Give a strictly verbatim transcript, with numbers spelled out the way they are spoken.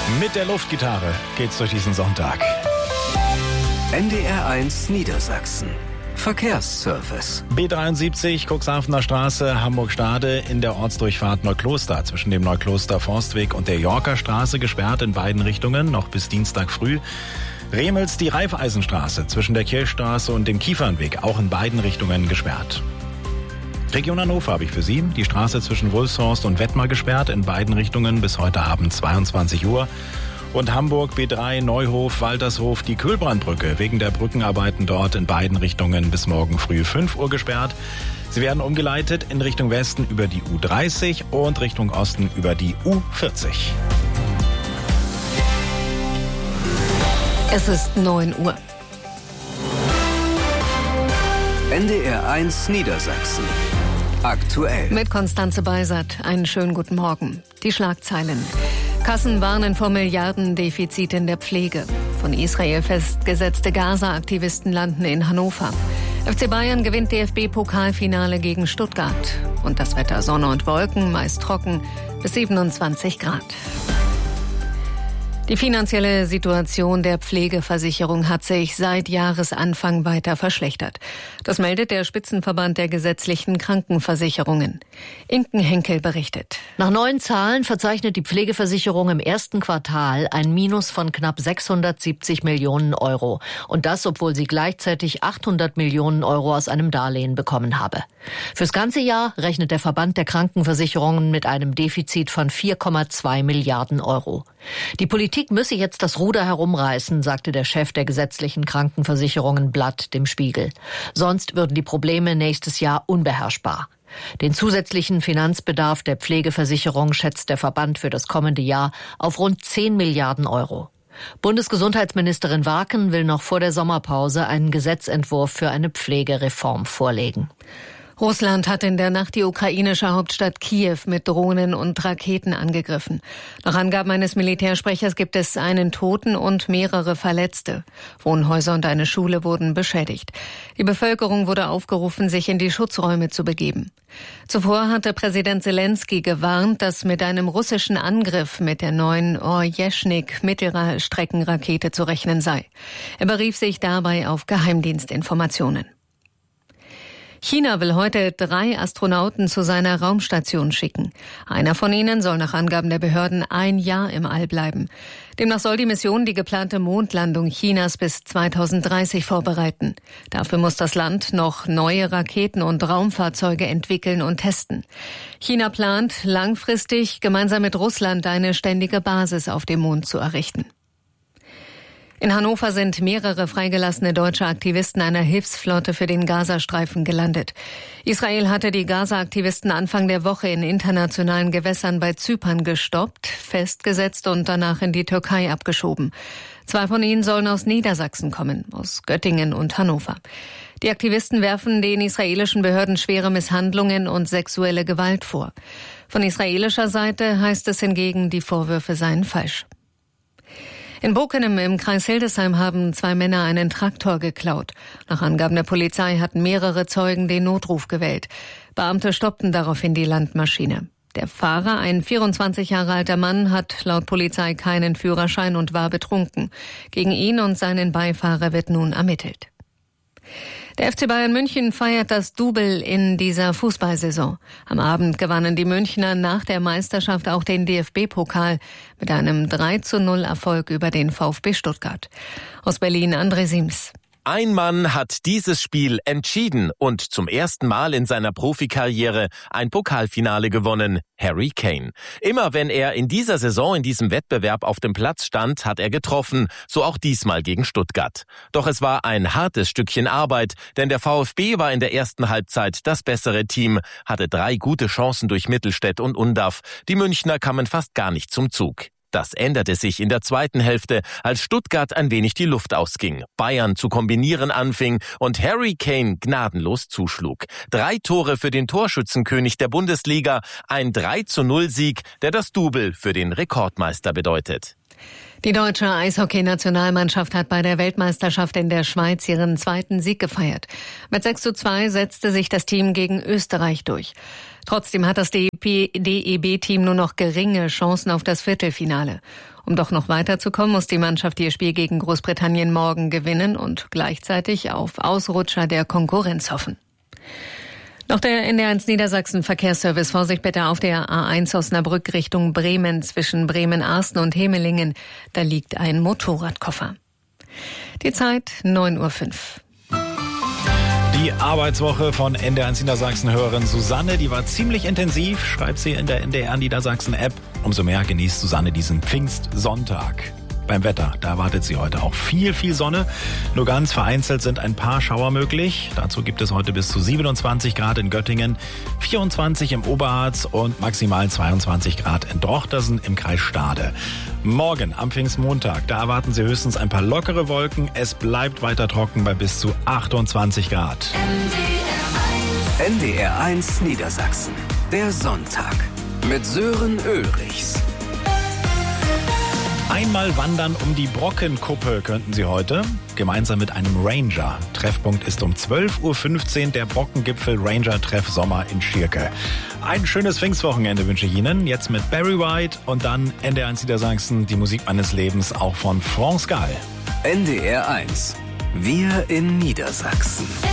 Mit der Luftgitarre geht's durch diesen Sonntag. N D R eins Niedersachsen. Verkehrsservice. B dreiundsiebzig, Cuxhavener Straße, Hamburg-Stade in der Ortsdurchfahrt Neukloster. Zwischen dem Neukloster-Forstweg und der Yorker Straße gesperrt in beiden Richtungen, noch bis Dienstag früh. Remels die Raiffeisenstraße zwischen der Kirchstraße und dem Kiefernweg, auch in beiden Richtungen gesperrt. Region Hannover habe ich für Sie. Die Straße zwischen Wulfshorst und Wettmar gesperrt, in beiden Richtungen bis heute Abend zweiundzwanzig Uhr. Und Hamburg B drei, Neuhof, Waltershof, die Kühlbrandbrücke wegen der Brückenarbeiten dort in beiden Richtungen bis morgen früh fünf Uhr gesperrt. Sie werden umgeleitet in Richtung Westen über die U dreißig und Richtung Osten über die U vierzig. Es ist neun Uhr. N D R eins Niedersachsen. Aktuell. Mit Konstanze Beisert. Einen schönen guten Morgen. Die Schlagzeilen. Kassen warnen vor Milliardendefizit in der Pflege. Von Israel festgesetzte Gaza-Aktivisten landen in Hannover. F C Bayern gewinnt D F B-Pokalfinale gegen Stuttgart. Und das Wetter: Sonne und Wolken, meist trocken, bis siebenundzwanzig Grad. Die finanzielle Situation der Pflegeversicherung hat sich seit Jahresanfang weiter verschlechtert. Das meldet der Spitzenverband der gesetzlichen Krankenversicherungen. Inken Henkel berichtet. Nach neuen Zahlen verzeichnet die Pflegeversicherung im ersten Quartal ein Minus von knapp sechshundertsiebzig Millionen Euro. Und das, obwohl sie gleichzeitig achthundert Millionen Euro aus einem Darlehen bekommen habe. Fürs ganze Jahr rechnet der Verband der Krankenversicherungen mit einem Defizit von vier Komma zwei Milliarden Euro. Die Politik müsse jetzt das Ruder herumreißen, sagte der Chef der gesetzlichen Krankenversicherungen Blatt dem Spiegel. Sonst würden die Probleme nächstes Jahr unbeherrschbar. Den zusätzlichen Finanzbedarf der Pflegeversicherung schätzt der Verband für das kommende Jahr auf rund zehn Milliarden Euro. Bundesgesundheitsministerin Warken will noch vor der Sommerpause einen Gesetzentwurf für eine Pflegereform vorlegen. Russland hat in der Nacht die ukrainische Hauptstadt Kiew mit Drohnen und Raketen angegriffen. Nach Angaben eines Militärsprechers gibt es einen Toten und mehrere Verletzte. Wohnhäuser und eine Schule wurden beschädigt. Die Bevölkerung wurde aufgerufen, sich in die Schutzräume zu begeben. Zuvor hatte Präsident Zelensky gewarnt, dass mit einem russischen Angriff mit der neuen Orjeschnik-Mittelstreckenrakete zu rechnen sei. Er berief sich dabei auf Geheimdienstinformationen. China will heute drei Astronauten zu seiner Raumstation schicken. Einer von ihnen soll nach Angaben der Behörden ein Jahr im All bleiben. Demnach soll die Mission die geplante Mondlandung Chinas bis zweitausenddreißig vorbereiten. Dafür muss das Land noch neue Raketen und Raumfahrzeuge entwickeln und testen. China plant, langfristig gemeinsam mit Russland eine ständige Basis auf dem Mond zu errichten. In Hannover sind mehrere freigelassene deutsche Aktivisten einer Hilfsflotte für den Gazastreifen gelandet. Israel hatte die Gaza-Aktivisten Anfang der Woche in internationalen Gewässern bei Zypern gestoppt, festgesetzt und danach in die Türkei abgeschoben. Zwei von ihnen sollen aus Niedersachsen kommen, aus Göttingen und Hannover. Die Aktivisten werfen den israelischen Behörden schwere Misshandlungen und sexuelle Gewalt vor. Von israelischer Seite heißt es hingegen, die Vorwürfe seien falsch. In Bokenem im Kreis Hildesheim haben zwei Männer einen Traktor geklaut. Nach Angaben der Polizei hatten mehrere Zeugen den Notruf gewählt. Beamte stoppten daraufhin die Landmaschine. Der Fahrer, ein vierundzwanzig Jahre alter Mann, hat laut Polizei keinen Führerschein und war betrunken. Gegen ihn und seinen Beifahrer wird nun ermittelt. Der F C Bayern München feiert das Double in dieser Fußballsaison. Am Abend gewannen die Münchner nach der Meisterschaft auch den D F B-Pokal mit einem drei zu null Erfolg über den VfB Stuttgart. Aus Berlin André Siems. Ein Mann hat dieses Spiel entschieden und zum ersten Mal in seiner Profikarriere ein Pokalfinale gewonnen, Harry Kane. Immer wenn er in dieser Saison in diesem Wettbewerb auf dem Platz stand, hat er getroffen, so auch diesmal gegen Stuttgart. Doch es war ein hartes Stückchen Arbeit, denn der VfB war in der ersten Halbzeit das bessere Team, hatte drei gute Chancen durch Mittelstädt und Undav. Die Münchner kamen fast gar nicht zum Zug. Das änderte sich in der zweiten Hälfte, als Stuttgart ein wenig die Luft ausging, Bayern zu kombinieren anfing und Harry Kane gnadenlos zuschlug. Drei Tore für den Torschützenkönig der Bundesliga, ein drei zu null Sieg, der das Double für den Rekordmeister bedeutet. Die deutsche Eishockey-Nationalmannschaft hat bei der Weltmeisterschaft in der Schweiz ihren zweiten Sieg gefeiert. Mit sechs zu zwei setzte sich das Team gegen Österreich durch. Trotzdem hat das D E B-Team nur noch geringe Chancen auf das Viertelfinale. Um doch noch weiterzukommen, muss die Mannschaft ihr Spiel gegen Großbritannien morgen gewinnen und gleichzeitig auf Ausrutscher der Konkurrenz hoffen. Noch der N D R eins Niedersachsen Verkehrsservice. Vorsicht bitte auf der A eins Osnabrück Richtung Bremen zwischen Bremen-Arsten und Hemelingen. Da liegt ein Motorradkoffer. Die Zeit neun Uhr fünf. Die Arbeitswoche von N D R eins Niedersachsen-Hörerin Susanne, die war ziemlich intensiv, schreibt sie in der N D R Niedersachsen-App. Umso mehr genießt Susanne diesen Pfingstsonntag. Beim Wetter, da erwartet sie heute auch viel, viel Sonne. Nur ganz vereinzelt sind ein paar Schauer möglich. Dazu gibt es heute bis zu siebenundzwanzig Grad in Göttingen, vierundzwanzig im Oberharz und maximal zweiundzwanzig Grad in Drochtersen im Kreis Stade. Morgen am Pfingstmontag, da erwarten Sie höchstens ein paar lockere Wolken. Es bleibt weiter trocken bei bis zu achtundzwanzig Grad. N D R eins Niedersachsen, der Sonntag mit Sören Ulrichs. Einmal wandern um die Brockenkuppe könnten Sie heute, gemeinsam mit einem Ranger. Treffpunkt ist um zwölf Uhr fünfzehn der Brockengipfel Ranger Treff Sommer in Schierke. Ein schönes Pfingstwochenende wünsche ich Ihnen. Jetzt mit Barry White und dann N D R eins Niedersachsen, die Musik meines Lebens, auch von France Gall. N D R eins, wir in Niedersachsen.